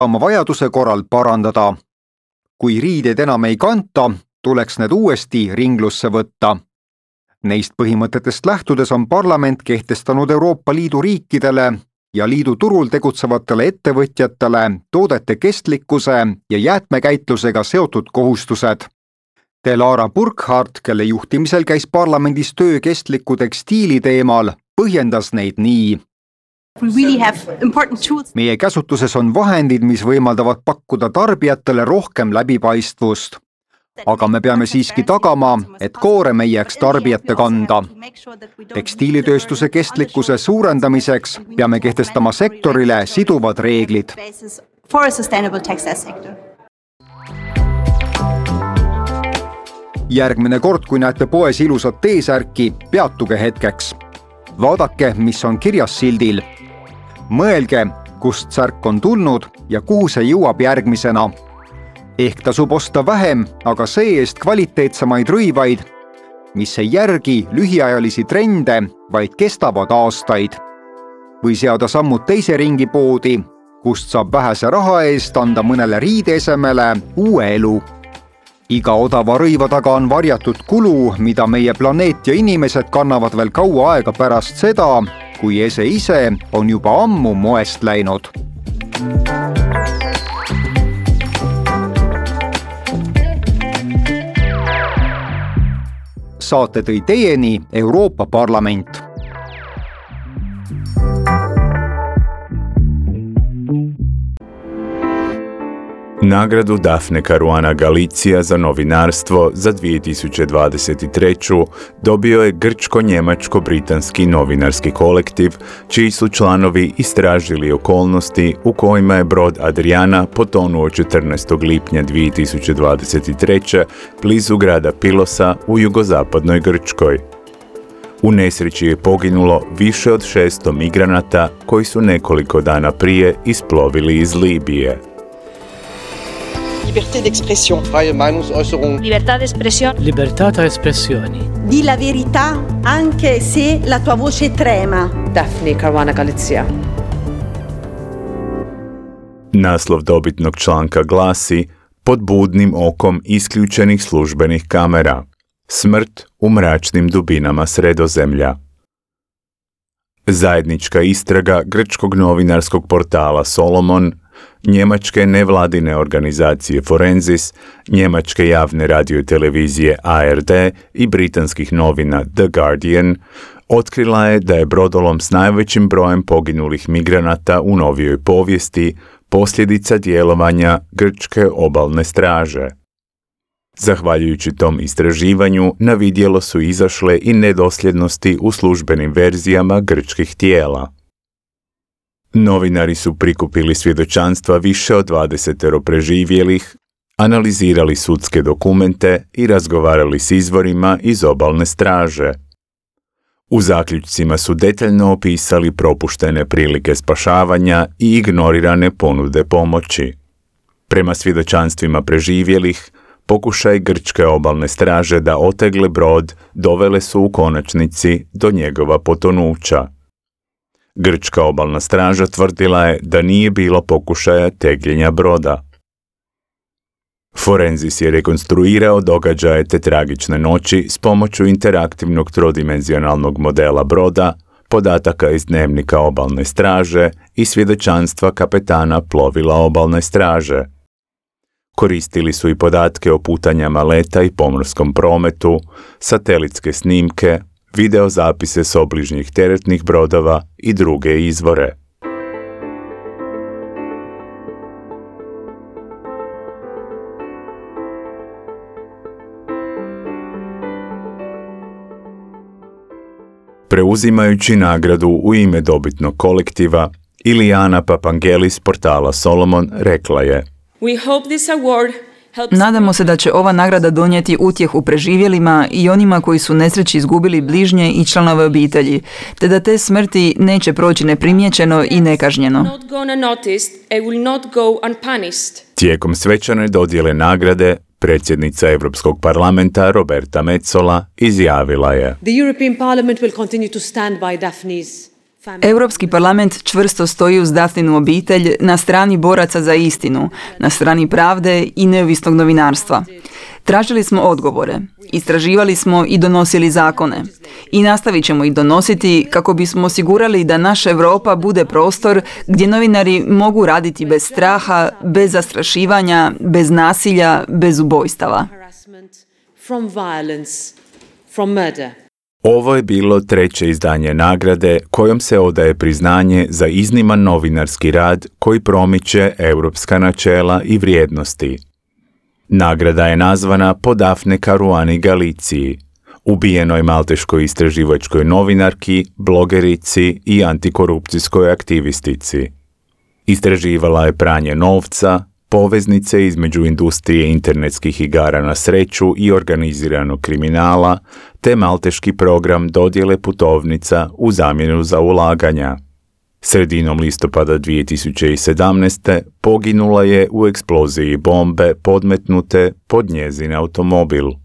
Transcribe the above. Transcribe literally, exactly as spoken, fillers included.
oma vajaduse korral parandada. Kui riideid enam ei kanta, tuleks need uuesti ringlusse võtta. Neist põhimõtetest lähtudes on parlament kehtestanud Euroopa Liidu riikidele ja liidu turul tegutsevatele ettevõtjatele toodete kestlikkuse ja jäätmekäitlusega seotud kohustused. Delara Burkhardt, kelle juhtimisel käis parlamendis töö kestliku tekstiili teemal, põhjendas neid nii. Meie käsutuses on vahendid, mis võimaldavad pakkuda tarbijatele rohkem läbipaistvust. Aga me peame siiski tagama, et koorem ei jääks tarbijate kanda. Tekstiilitööstuse kestlikkuse suurendamiseks peame kehtestama sektorile siduvad reeglid. Järgmine kord, kui näete poes ilusat T-särki, peatuge hetkeks. Vaadake, mis on kirjas sildil. Mõelge, kust särk on tulnud ja kuhu see jõuab järgmisena. Ehk tasub osta vähem, aga see-eest kvaliteetsemaid rõivaid, mis ei järgi lühiajalisi trende, vaid kestavad aastaid. Või seada sammud teise ringi poodi, kust saab vähese raha eest anda mõnele riideesemele uue elu. Iga odava rõiva taga on varjatud kulu, mida meie planeet ja inimesed kannavad veel kaua aega pärast seda, kui ese ise on juba ammu moest läinud. Saate tõi teieni Euroopa Parlament. Nagradu Daphne Caruana Galizia za novinarstvo za dvije tisuće dvadeset treću dobio je grčko-njemačko-britanski novinarski kolektiv, čiji su članovi istražili okolnosti u kojima je brod Adriana potonuo četrnaestog lipnja dvije tisuće dvadeset treće blizu grada Pilosa u jugozapadnoj Grčkoj. U nesreći je poginulo više od šesto migranata koji su nekoliko dana prije isplovili iz Libije. Libertà d'espressione. Freie Meinungsäußerung. Libertà d'espressione. Libertà d'espressione. Di la verità anche se la tua voce trema. Daphne Caruana Galizia. Naslov dobitnog članka glasi Pod budnim okom isključenih službenih kamera. Smrt u mračnim dubinama Sredozemlja. Zajednička istraga grčkog novinarskog portala Solomon, njemačke nevladine organizacije Forensis, njemačke javne radio i televizije A R D i britanskih novina The Guardian otkrila je da je brodolom s najvećim brojem poginulih migranata u novijoj povijesti posljedica djelovanja grčke obalne straže. Zahvaljujući tom istraživanju, na vidjelo su izašle i nedosljednosti u službenim verzijama grčkih tijela. Novinari su prikupili svjedočanstva više od dvadesetero preživjelih, analizirali sudske dokumente i razgovarali s izvorima iz obalne straže. U zaključcima su detaljno opisali propuštene prilike spašavanja i ignorirane ponude pomoći. Prema svjedočanstvima preživjelih, pokušaj grčke obalne straže da otegle brod dovele su u konačnici do njegova potonuća. Grčka obalna straža tvrdila je da nije bilo pokušaja tegljenja broda. Forensis je rekonstruirao događaje te tragične noći s pomoću interaktivnog trodimenzionalnog modela broda, podataka iz dnevnika obalne straže i svjedočanstva kapetana plovila obalne straže. Koristili su i podatke o putanjama leta i pomorskom prometu, satelitske snimke, videozapise s obližnjih teretnih brodova i druge izvore. Preuzimajući nagradu u ime dobitnog kolektiva, Ilijana Papangelis portala Solomon rekla je: We hope this award Nadamo se da će ova nagrada donijeti utjehu preživjelima i onima koji su nesreći izgubili bližnje i članove obitelji, te da te smrti neće proći neprimjećeno i nekažnjeno. Tijekom svečane dodjele nagrade, predsjednica Europskog parlamenta Roberta Metsola izjavila je: The European Parliament will continue to stand by Daphne's Europski parlament čvrsto stoji uz Daphninu obitelj na strani boraca za istinu, na strani pravde i neovisnog novinarstva. Tražili smo odgovore, istraživali smo i donosili zakone. I nastavit ćemo ih donositi kako bismo osigurali da naša Europa bude prostor gdje novinari mogu raditi bez straha, bez zastrašivanja, bez nasilja, bez ubojstava. From violence, from murder. Ovo je bilo treće izdanje nagrade kojom se odaje priznanje za izniman novinarski rad koji promiče europska načela i vrijednosti. Nagrada je nazvana po Daphne Caruani Galizii, ubijenoj malteškoj istraživačkoj novinarki, blogerici i antikorupcijskoj aktivistici. Istraživala je pranje novca, poveznice između industrije internetskih igara na sreću i organiziranog kriminala, te malteški program dodjele putovnica u zamjenu za ulaganja. Sredinom listopada dvije tisuće sedamnaeste. poginula je u eksploziji bombe podmetnute pod njezin automobil.